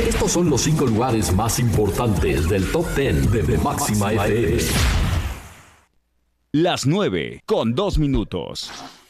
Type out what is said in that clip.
Estos son los 5 lugares más importantes del Top 10 de Máxima FM. Las 9 con 2 minutos.